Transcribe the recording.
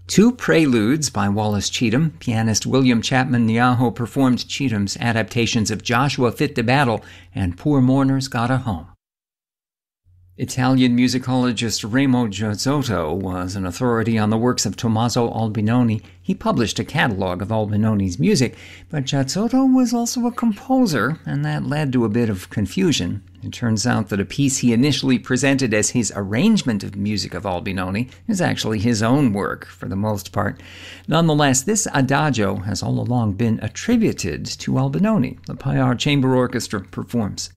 Two Preludes by Wallace Cheatham. Pianist William Chapman Nyaho performed Cheatham's adaptations of Joshua Fit to Battle and Poor Mourners Got a Home. Italian musicologist Remo Giazzotto was an authority on the works of Tommaso Albinoni. He published a catalog of Albinoni's music, but Giazzotto was also a composer, and that led to a bit of confusion. It turns out that a piece he initially presented as his arrangement of music of Albinoni is actually his own work, for the most part. Nonetheless, this adagio has all along been attributed to Albinoni. The Payar Chamber Orchestra performs.